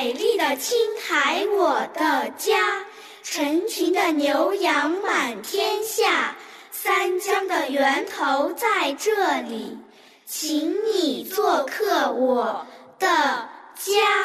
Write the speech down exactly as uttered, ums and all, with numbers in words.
美丽的青海，我的家，成群的牛羊满天下，三江的源头在这里，请你做客我的家。